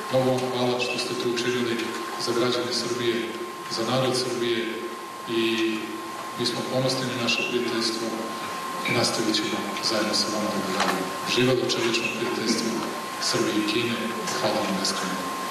Mnogo vam hvala što ste to učinili za građane Srbije, za narod Srbije i mi smo ponosni na naše prijateljstvo i nastavit ćemo zajedno sa vama da ga radimo. Živelo čovječno prijateljstvo Srbije i Kine. Hvala vam beskrajno.